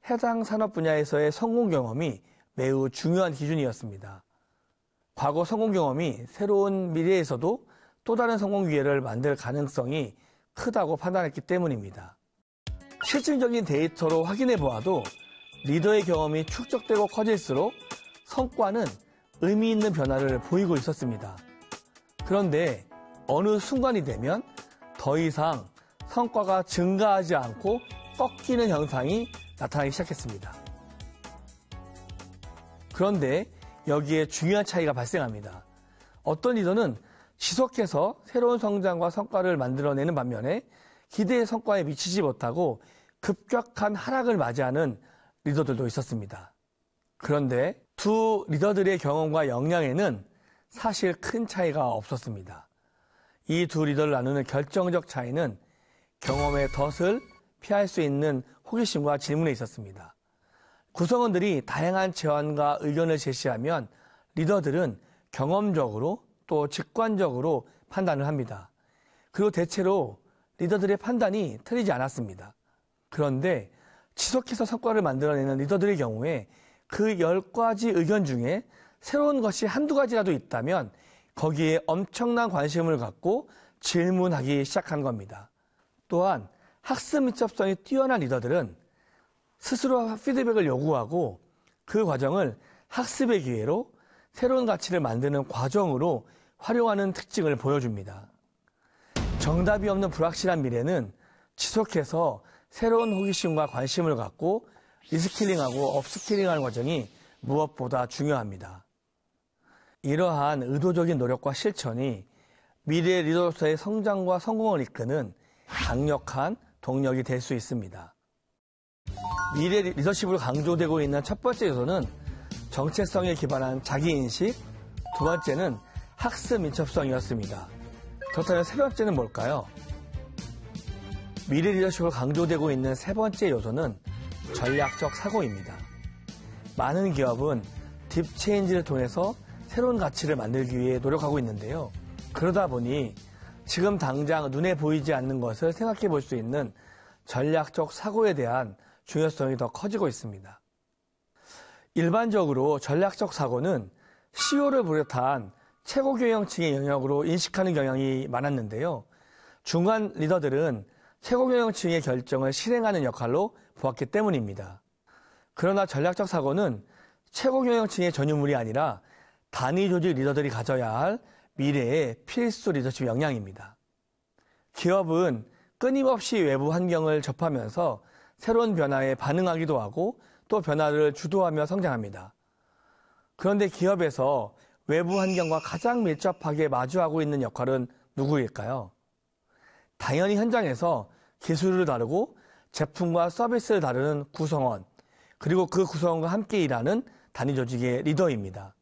해당 산업 분야에서의 성공 경험이 매우 중요한 기준이었습니다. 과거 성공 경험이 새로운 미래에서도 또 다른 성공 기회를 만들 가능성이 크다고 판단했기 때문입니다. 실증적인 데이터로 확인해 보아도 리더의 경험이 축적되고 커질수록 성과는 의미 있는 변화를 보이고 있었습니다. 그런데 어느 순간이 되면 더 이상 성과가 증가하지 않고 꺾이는 현상이 나타나기 시작했습니다. 그런데 여기에 중요한 차이가 발생합니다. 어떤 리더는 지속해서 새로운 성장과 성과를 만들어내는 반면에 기대의 성과에 미치지 못하고 급격한 하락을 맞이하는 리더들도 있었습니다. 그런데 두 리더들의 경험과 역량에는 사실 큰 차이가 없었습니다. 이 두 리더를 나누는 결정적 차이는 경험의 덫을 피할 수 있는 호기심과 질문에 있었습니다. 구성원들이 다양한 제안과 의견을 제시하면 리더들은 경험적으로 또 직관적으로 판단을 합니다. 그리고 대체로 리더들의 판단이 틀리지 않았습니다. 그런데 지속해서 성과를 만들어내는 리더들의 경우에 그 10가지 의견 중에 새로운 것이 한두 가지라도 있다면 거기에 엄청난 관심을 갖고 질문하기 시작한 겁니다. 또한 학습 밀접성이 뛰어난 리더들은 스스로 피드백을 요구하고 그 과정을 학습의 기회로 새로운 가치를 만드는 과정으로 활용하는 특징을 보여줍니다. 정답이 없는 불확실한 미래는 지속해서 새로운 호기심과 관심을 갖고 리스킬링하고 업스킬링하는 과정이 무엇보다 중요합니다. 이러한 의도적인 노력과 실천이 미래 리더로서의 성장과 성공을 이끄는 강력한 동력이 될 수 있습니다. 미래 리더십으로 강조되고 있는 첫 번째 요소는 정체성에 기반한 자기인식, 두 번째는 학습 밀접성이었습니다. 그렇다면 세 번째는 뭘까요? 미래 리더십으로 강조되고 있는 세 번째 요소는 전략적 사고입니다. 많은 기업은 딥체인지를 통해서 새로운 가치를 만들기 위해 노력하고 있는데요. 그러다 보니 지금 당장 눈에 보이지 않는 것을 생각해 볼 수 있는 전략적 사고에 대한 중요성이 더 커지고 있습니다. 일반적으로 전략적 사고는 CEO를 비롯한 최고 경영층의 영역으로 인식하는 경향이 많았는데요. 중간 리더들은 최고 경영층의 결정을 실행하는 역할로 보았기 때문입니다. 그러나 전략적 사고는 최고 경영층의 전유물이 아니라 단위 조직 리더들이 가져야 할 미래의 필수 리더십 역량입니다. 기업은 끊임없이 외부 환경을 접하면서 새로운 변화에 반응하기도 하고 또 변화를 주도하며 성장합니다. 그런데 기업에서 외부 환경과 가장 밀접하게 마주하고 있는 역할은 누구일까요? 당연히 현장에서 기술을 다루고 제품과 서비스를 다루는 구성원, 그리고 그 구성원과 함께 일하는 단위 조직의 리더입니다.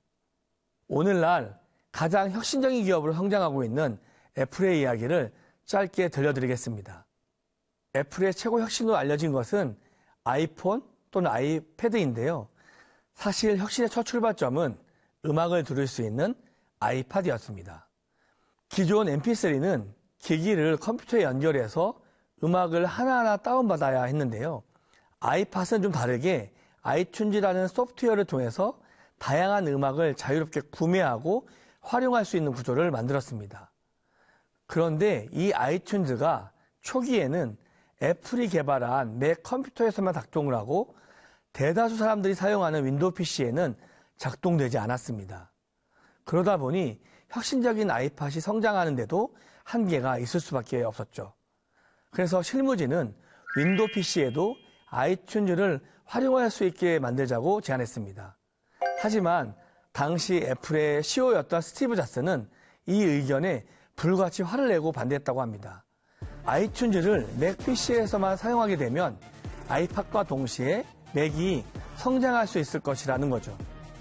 오늘날 가장 혁신적인 기업으로 성장하고 있는 애플의 이야기를 짧게 들려드리겠습니다. 애플의 최고 혁신으로 알려진 것은 아이폰 또는 아이패드인데요. 사실 혁신의 첫 출발점은 음악을 들을 수 있는 아이팟이었습니다. 기존 MP3는 기기를 컴퓨터에 연결해서 음악을 하나하나 다운받아야 했는데요. 아이팟은 좀 다르게 아이튠즈라는 소프트웨어를 통해서 다양한 음악을 자유롭게 구매하고 활용할 수 있는 구조를 만들었습니다. 그런데 이 아이튠즈가 초기에는 애플이 개발한 맥 컴퓨터에서만 작동을 하고 대다수 사람들이 사용하는 윈도우 PC에는 작동되지 않았습니다. 그러다 보니 혁신적인 아이팟이 성장하는데도 한계가 있을 수밖에 없었죠. 그래서 실무진은 윈도우 PC에도 아이튠즈를 활용할 수 있게 만들자고 제안했습니다. 하지만 당시 애플의 CEO였던 스티브 잡스는 이 의견에 불같이 화를 내고 반대했다고 합니다. 아이튠즈를 맥 PC에서만 사용하게 되면 아이팟과 동시에 맥이 성장할 수 있을 것이라는 거죠.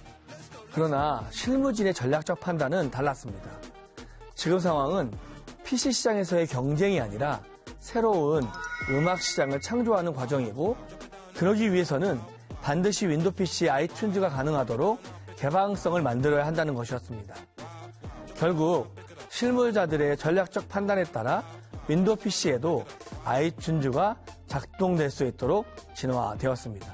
그러나 실무진의 전략적 판단은 달랐습니다. 지금 상황은 PC 시장에서의 경쟁이 아니라 새로운 음악 시장을 창조하는 과정이고, 그러기 위해서는 반드시 윈도우 PC 아이튠즈가 가능하도록 개방성을 만들어야 한다는 것이었습니다. 결국 실무자들의 전략적 판단에 따라 윈도우 PC에도 아이튠즈가 작동될 수 있도록 진화되었습니다.